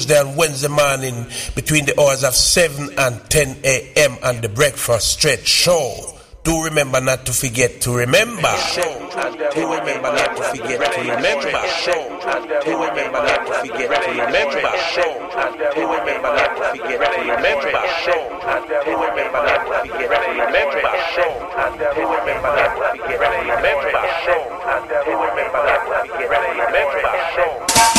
on Wednesday morning between the hours of 7 and 10 a.m. on the Breakfast Stretch Show. Do remember not to forget to remember. Do remember not to forget to remember. Do remember not to forget to remember. Do remember not to forget to remember. Do remember not to forget to remember. Do remember not to forget to remember.